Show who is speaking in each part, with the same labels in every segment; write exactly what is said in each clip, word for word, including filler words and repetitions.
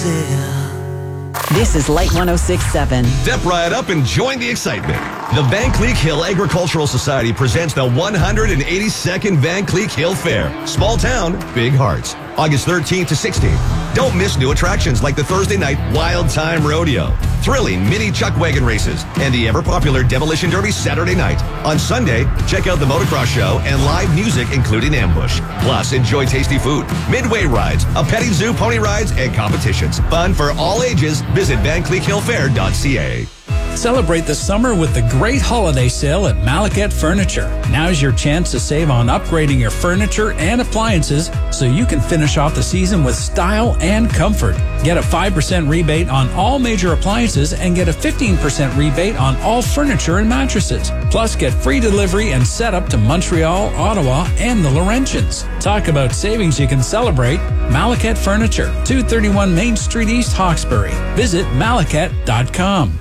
Speaker 1: This is Light one oh six point seven.
Speaker 2: Step right up and join the excitement. The Van Cleek Hill Agricultural Society presents the one hundred eighty-second Van Cleek Hill Fair. Small town, big hearts. August thirteenth to sixteenth. Don't miss new attractions like the Thursday night Wild Time Rodeo, thrilling mini chuck wagon races, and the ever-popular Demolition Derby Saturday night. On Sunday, check out the motocross show and live music including Ambush. Plus, enjoy tasty food, midway rides, a petting zoo, pony rides, and competitions. Fun for all ages. Visit van cleek hill fair dot c a.
Speaker 3: Celebrate the summer with the great holiday sale at Malaket Furniture. Now's your chance to save on upgrading your furniture and appliances so you can finish off the season with style and comfort. Get a five percent rebate on all major appliances and get a fifteen percent rebate on all furniture and mattresses. Plus, get free delivery and setup to Montreal, Ottawa, and the Laurentians. Talk about savings you can celebrate. Malaket Furniture, two thirty-one Main Street East, Hawkesbury. Visit malaket dot com.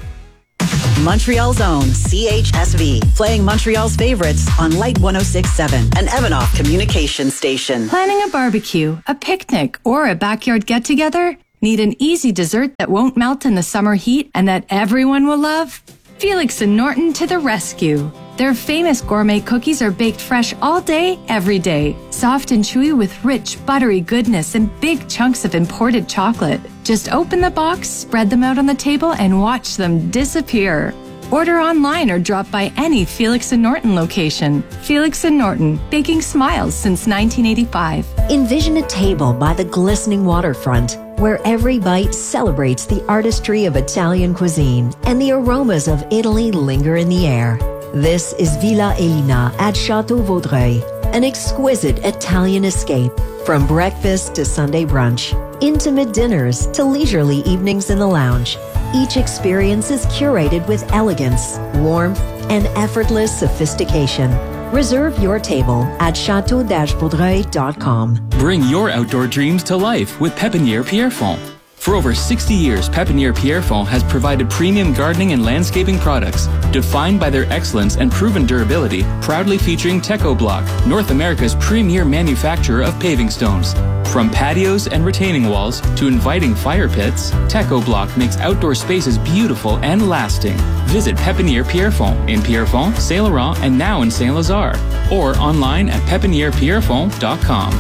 Speaker 1: Montreal's own C H S V, playing Montreal's favorites on Light one oh six point seven, an Evanoff communication station.
Speaker 4: Planning a barbecue, a picnic, or a backyard get-together? Need an easy dessert that won't melt in the summer heat and that everyone will love? Felix and Norton to the rescue. Their famous gourmet cookies are baked fresh all day, every day. Soft and chewy with rich, buttery goodness and big chunks of imported chocolate. Just open the box, spread them out on the table, and watch them disappear. Order online or drop by any Felix and Norton location. Felix and Norton, baking smiles since nineteen eighty-five.
Speaker 5: Envision a table by the glistening waterfront, where every bite celebrates the artistry of Italian cuisine and the aromas of Italy linger in the air. This is Villa Elina at Chateau Vaudreuil, an exquisite Italian escape. From breakfast to Sunday brunch, intimate dinners to leisurely evenings in the lounge, each experience is curated with elegance, warmth, and effortless sophistication. Reserve your table at chateau dash vaudreuil dot com.
Speaker 6: Bring your outdoor dreams to life with Pépinière Pierrefonds. For over sixty years, Pépinière Pierrefonds has provided premium gardening and landscaping products defined by their excellence and proven durability, proudly featuring Teco-Bloc, North America's premier manufacturer of paving stones. From patios and retaining walls to inviting fire pits, Teco-Bloc makes outdoor spaces beautiful and lasting. Visit Pépinière Pierrefonds in Pierrefonds, Saint Laurent, and now in Saint Lazare, or online at pépinière pierrefonds dot com.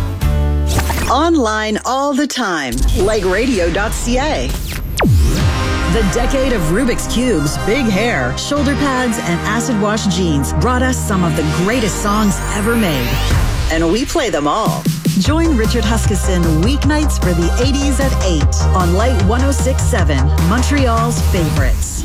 Speaker 1: Online all the time, like radio dot c a. The decade of Rubik's Cubes, big hair, shoulder pads, and acid wash jeans brought us some of the greatest songs ever made. And we play them all. Join Richard Huskisson weeknights for the eighties at eight on Light one oh six point seven, Montreal's favorites.